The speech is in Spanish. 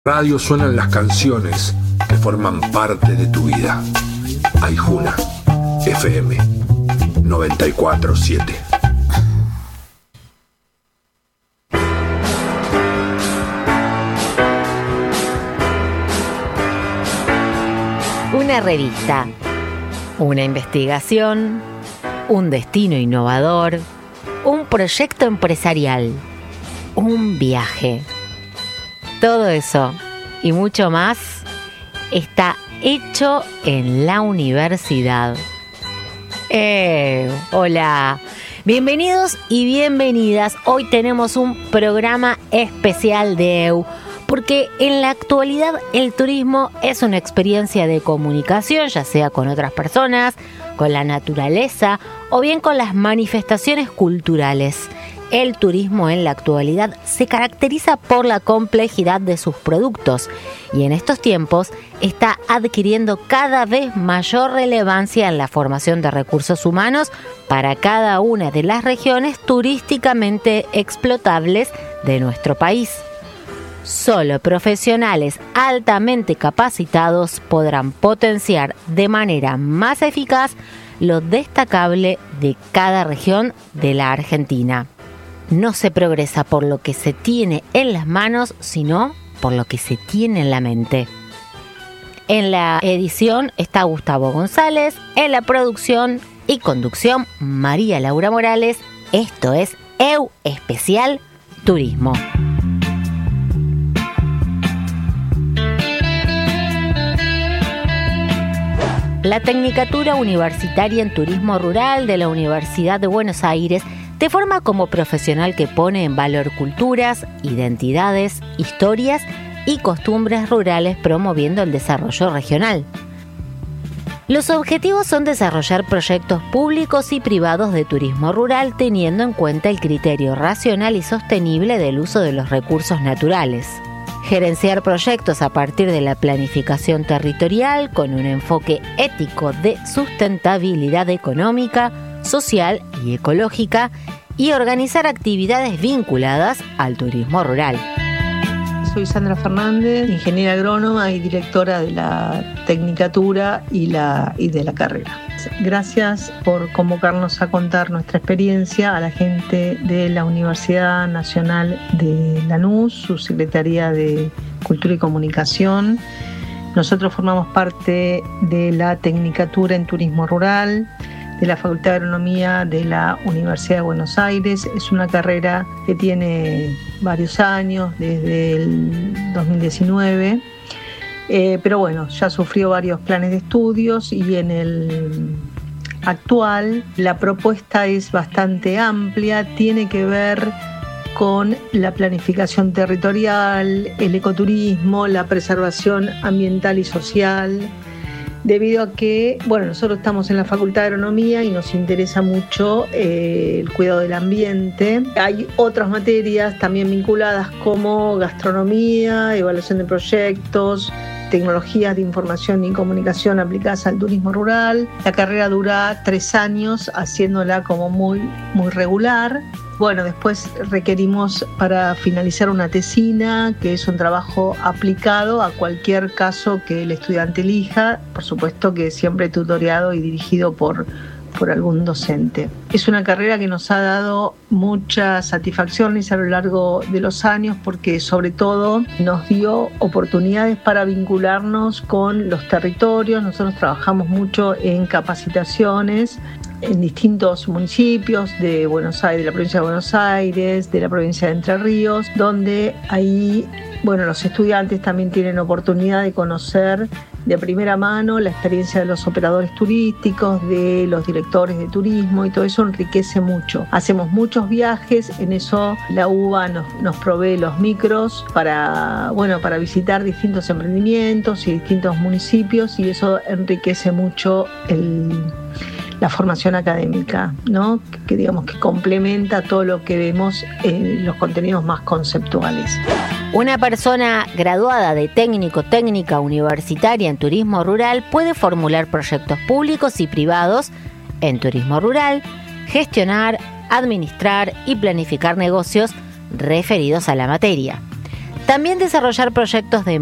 Radio suenan las canciones que forman parte de tu vida. Aijuna, FM 94.7. Una revista, una investigación, un destino innovador, un proyecto empresarial, un viaje. Todo eso y mucho más está hecho en la universidad. Hola, bienvenidos y bienvenidas. Hoy tenemos un programa especial de EU, porque en la actualidad el turismo es una experiencia de comunicación, ya sea con otras personas, con la naturaleza o bien con las manifestaciones culturales. El turismo en la actualidad se caracteriza por la complejidad de sus productos y en estos tiempos está adquiriendo cada vez mayor relevancia en la formación de recursos humanos para cada una de las regiones turísticamente explotables de nuestro país. Solo profesionales altamente capacitados podrán potenciar de manera más eficaz lo destacable de cada región de la Argentina. No se progresa por lo que se tiene en las manos, sino por lo que se tiene en la mente. En la edición está Gustavo González, en la producción y conducción María Laura Morales. Esto es EU Especial Turismo. La Tecnicatura Universitaria en Turismo Rural de la Universidad de Buenos Aires te forma como profesional que pone en valor culturas, identidades, historias y costumbres rurales, promoviendo el desarrollo regional. Los objetivos son desarrollar proyectos públicos y privados de turismo rural, teniendo en cuenta el criterio racional y sostenible del uso de los recursos naturales. Gerenciar proyectos a partir de la planificación territorial con un enfoque ético de sustentabilidad económica, social y ecológica, y organizar actividades vinculadas al turismo rural. Soy Sandra Fernández, ingeniera agrónoma y directora de la Tecnicatura y de la carrera. Gracias por convocarnos a contar nuestra experiencia a la gente de la Universidad Nacional de Lanús, su Secretaría de Cultura y Comunicación. Nosotros formamos parte de la Tecnicatura en Turismo Rural, de la Facultad de Agronomía de la Universidad de Buenos Aires. Es una carrera que tiene varios años, desde el 2019, pero bueno, ya sufrió varios planes de estudios y en el actual la propuesta es bastante amplia, tiene que ver con la planificación territorial, el ecoturismo, la preservación ambiental y social, debido a que, nosotros estamos en la Facultad de Agronomía y nos interesa mucho el cuidado del ambiente. Hay otras materias también vinculadas como gastronomía, evaluación de proyectos, tecnologías de información y comunicación aplicadas al turismo rural. La carrera dura 3 años, haciéndola como muy regular. Después requerimos para finalizar una tesina, que es un trabajo aplicado a cualquier caso que el estudiante elija, por supuesto que siempre tutoreado y dirigido por algún docente. Es una carrera que nos ha dado muchas satisfacciones a lo largo de los años, porque sobre todo nos dio oportunidades para vincularnos con los territorios. Nosotros trabajamos mucho en capacitaciones en distintos municipios de Buenos Aires, de la provincia de Buenos Aires, de la provincia de Entre Ríos, donde ahí, los estudiantes también tienen oportunidad de conocer de primera mano la experiencia de los operadores turísticos, de los directores de turismo, y todo eso enriquece mucho. Hacemos muchos viajes, en eso la UBA nos provee los micros para visitar distintos emprendimientos y distintos municipios, y eso enriquece mucho la formación académica, ¿no? Que digamos que complementa todo lo que vemos en los contenidos más conceptuales. Una persona graduada de técnica universitaria en turismo rural puede formular proyectos públicos y privados en turismo rural, gestionar, administrar y planificar negocios referidos a la materia. También desarrollar proyectos de